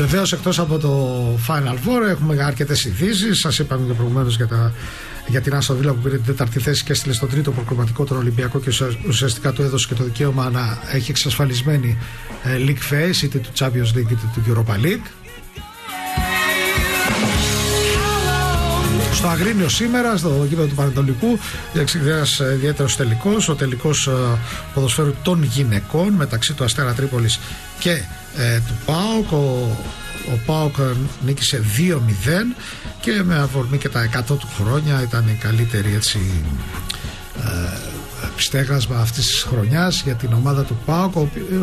Βεβαίως, εκτός από το Final Four έχουμε αρκετές ειδήσεις. Σας είπαμε και προηγουμένως για την Άστον Βίλα που πήρε την τέταρτη θέση και έστειλε στον τρίτο προκριματικό τον Ολυμπιακό και ουσιαστικά του έδωσε και το δικαίωμα να έχει εξασφαλισμένη League Phase, είτε του Champions League είτε του Europa League. Στο Αγρίνιο σήμερα, στο γήπεδο του Πανετολικού, ένας ιδιαίτερος τελικός, ο τελικός ποδοσφαίρου των γυναικών μεταξύ του Αστέρα Τρίπολης και του ΠΑΟΚ. Ο ΠΑΟΚ νίκησε 2-0 και με αφορμή και τα 100 του χρόνια ήταν η καλύτερη στέγασμα αυτής της χρονιάς για την ομάδα του ΠΑΟΚ,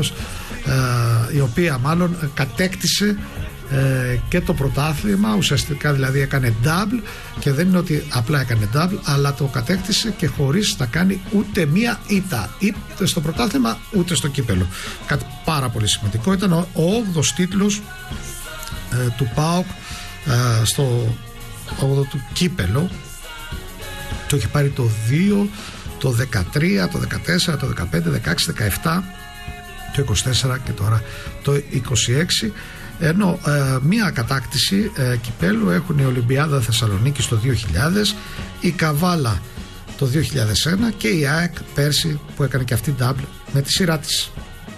η οποία μάλλον κατέκτησε και το πρωτάθλημα, ουσιαστικά δηλαδή έκανε double, και δεν είναι ότι απλά έκανε double, αλλά το κατέκτησε και χωρίς να κάνει ούτε μία ήττα, είτε στο πρωτάθλημα ούτε στο κύπελο. Κάτι πάρα πολύ σημαντικό. Ήταν ο 8ος τίτλος του ΠΑΟΚ στο 8ο του κύπελο. Το είχε πάρει το 2, το 13, το 14, το 15, 16, 17, το 24 και τώρα το 26. Ενώ μία κατάκτηση κυπέλου έχουν η Ολυμπιάδα Θεσσαλονίκης το 2000, η Καβάλα το 2001 και η ΑΕΚ πέρσι που έκανε και αυτή double με τη σειρά της.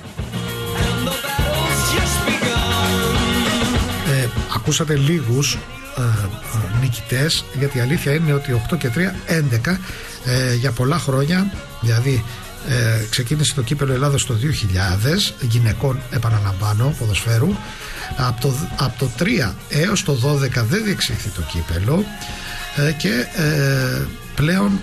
Ακούσατε λίγους νικητές, γιατί η αλήθεια είναι ότι 8 και 3, 11 για πολλά χρόνια, δηλαδή ξεκίνησε το κύπελο Ελλάδος το 2000 γυναικών, επαναλαμβάνω, ποδοσφαίρου. Από το 3 έως το 12 δεν διεξήχθη το κύπελο και πλέον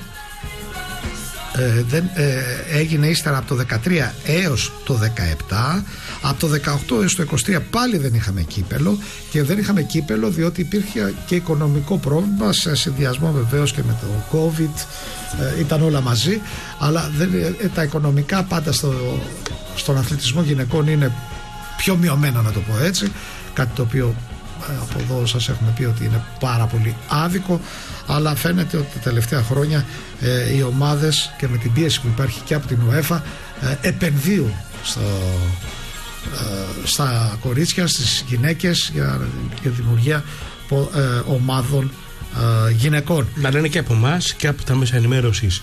δεν έγινε ύστερα από το 13 έως το 17. Από το 18 έως το 23 πάλι δεν είχαμε κύπελο, και δεν είχαμε κύπελο διότι υπήρχε και οικονομικό πρόβλημα, σε συνδυασμό βεβαίως και με το COVID, ήταν όλα μαζί, αλλά τα οικονομικά πάντα στον αθλητισμό γυναικών είναι πιο μειωμένα, να το πω έτσι, κάτι το οποίο από εδώ σας έχουμε πει ότι είναι πάρα πολύ άδικο, αλλά φαίνεται ότι τα τελευταία χρόνια οι ομάδες, και με την πίεση που υπάρχει και από την UEFA, επενδύουν στα κορίτσια, στις γυναίκες, για δημιουργία ομάδων γυναικών. Να λένε και από εμάς και από τα μέσα ενημέρωσης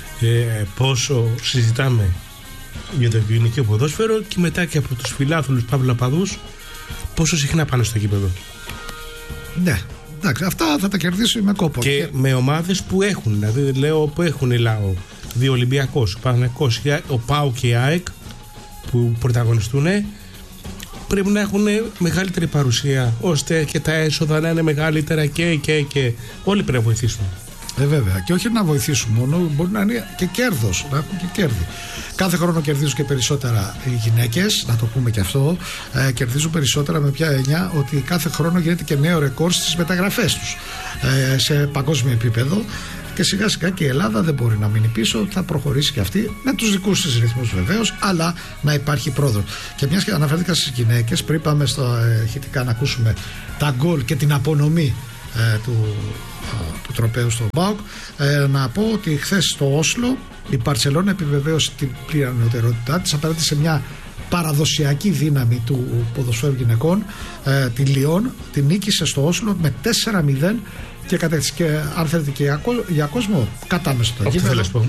πόσο συζητάμε για το γυναικείο ποδόσφαιρο, και μετά και από τους φιλάθλους παύλα-παδούς πόσο συχνά πάνε στο γήπεδο. Ναι, εντάξει, αυτά θα τα κερδίσει με κόπο. Και με ομάδες που έχουν, δηλαδή λέω που έχουν λαό, δύο Ολυμπιακός, ο Παναθηναϊκός, ο ΠΑΟΚ και η ΑΕΚ που πρωταγωνιστούν, πρέπει να έχουν μεγαλύτερη παρουσία, ώστε και τα έσοδα να είναι μεγαλύτερα και όλοι πρέπει να βοηθήσουν. Βέβαια, και όχι να βοηθήσουν μόνο, μπορεί να είναι και κέρδος, να έχουν και κέρδη. Κάθε χρόνο κερδίζουν και περισσότερα οι γυναίκες, να το πούμε και αυτό. Κερδίζουν περισσότερα με ποια έννοια? Ότι κάθε χρόνο γίνεται και νέο ρεκόρ στις μεταγραφές τους σε παγκόσμιο επίπεδο. Και σιγά σιγά και η Ελλάδα δεν μπορεί να μείνει πίσω, θα προχωρήσει και αυτή με τους δικούς της ρυθμούς βεβαίως, αλλά να υπάρχει πρόοδος. Και μιας και αναφέρθηκα στις γυναίκες, πριν πάμε στο ηχητικά να ακούσουμε τα γκολ και την απονομή του τροπαίου στο ΠΑΟΚ, να πω ότι χθες στο Όσλο η Μπαρσελόνα επιβεβαίωσε την πλήρη ανωτερότητά της απέναντι σε μια παραδοσιακή δύναμη του ποδοσφαίρου γυναικών, τη Λιόν. Την νίκησε στο Όσλο με 4-0 και αν θέλετε και για κόσμο κατάμεσα το γήπεδο,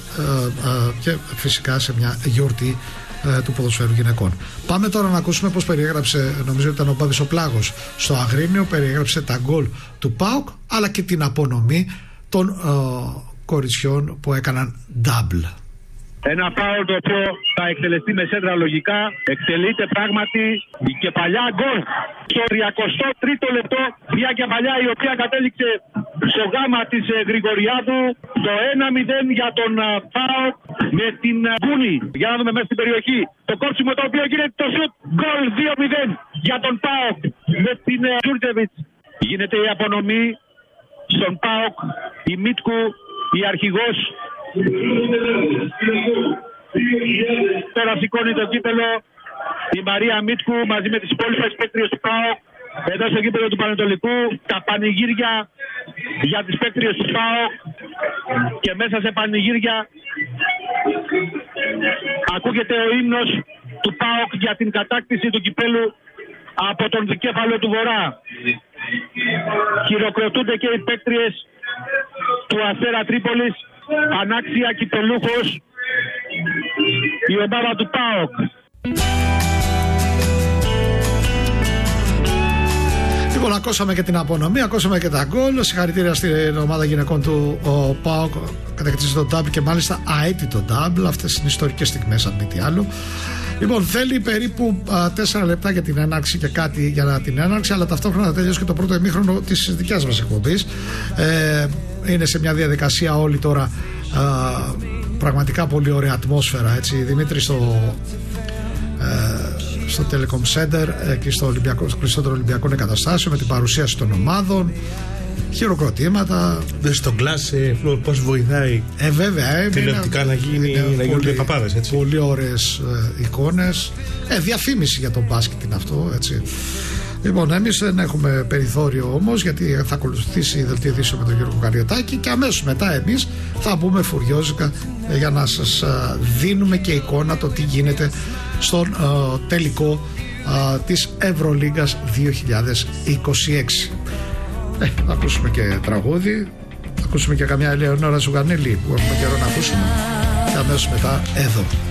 και φυσικά σε μια γιορτή του ποδοσφαίρου γυναικών. Πάμε τώρα να ακούσουμε πώς περιέγραψε, νομίζω ότι ήταν ο Πάβης ο Πλάγος στο Αγρίνιο, περιέγραψε τα γκολ του ΠΑΟΚ αλλά και την απονομή των κοριτσιών που έκαναν double. Ένα φάουλ το οποίο θα εκτελεστεί με σέντρα λογικά. Εκτελείται πράγματι η κεφαλιά γκολ στο 33ο λεπτό. Μια κεφαλιά η οποία κατέληξε στο γάμα της Γρηγοριάδου. Το 1-0 για τον ΠΑΟΚ με την Γκούνη. Για να δούμε μέσα στην περιοχή. Το κόψιμο το οποίο γίνεται το σουτ. Γκολ 2-0 για τον ΠΑΟΚ με την Τζούρτζεβιτς. Γίνεται η απονομή στον ΠΑΟΚ. Η Μίτκου, η αρχηγός. Τώρα σηκώνει το κύπελο η Μαρία Μίτκου μαζί με τις υπόλοιπες παίκτριες του ΠΑΟΚ εδώ στο κύπελο του Πανετολικού. Τα πανηγύρια για τις παίκτριες του ΠΑΟΚ, και μέσα σε πανηγύρια ακούγεται ο ύμνος του ΠΑΟΚ για την κατάκτηση του κυπέλου από τον δικέφαλο του Βορρά. Χειροκροτούνται και οι παίκτριες του Αστέρα Τρίπολης, ανάξια κυπελούχος η ομάδα του ΠΑΟΚ. Λοιπόν, ακούσαμε και την απονομή, ακούσαμε και τα γκολ. Συγχαρητήρια στην ομάδα γυναικών του ΠΑΟΚ. Κατακτήσει το ντάμπλ και μάλιστα αίτητο ντάμπλ. Αυτές είναι ιστορικές στιγμές, αν μη τι άλλο. Λοιπόν, θέλει περίπου 4 λεπτά για την έναρξη και κάτι για την έναρξη, αλλά ταυτόχρονα θα τελειώσει και το πρώτο ημίχρονο της δικιάς μας εκπομπής. Είναι σε μια διαδικασία όλοι τώρα. Πραγματικά πολύ ωραία ατμόσφαιρα, έτσι. Δημήτρη, στο Telecom Center και στο κλειστότερο Ολυμπιακών Εγκαταστάσεων, με την παρουσίαση των ομάδων, χειροκροτήματα. Στο Glass, πώς βοηθάει βέβαια, τηλεοπτικά να γίνονται παπάδες, έτσι. Πολύ ωραίες εικόνες. Διαφήμιση για τον μπάσκετ είναι αυτό, έτσι. Λοιπόν, εμείς δεν έχουμε περιθώριο όμως, γιατί θα ακολουθήσει η δελτία ειδήσεων με τον Γιώργο Καριωτάκη και αμέσως μετά εμείς θα μπούμε φουριόζικα για να σας δίνουμε και εικόνα το τι γίνεται στον τελικό της Ευρωλίγκας 2026. Θα ακούσουμε και τραγούδι, θα ακούσουμε και καμιά Ελεονόρα Ζουγανέλη που έχουμε καιρό να ακούσουμε και αμέσως μετά εδώ.